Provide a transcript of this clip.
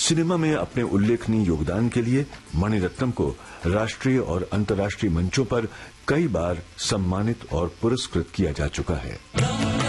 Cinema में अपने उल्लेखनीय योगदान के लिए मणिरत्नम को राष्ट्रीय और अंतर्राष्ट्रीय मंचों पर कई बार सम्मानित और पुरस्कृत किया जा चुका है।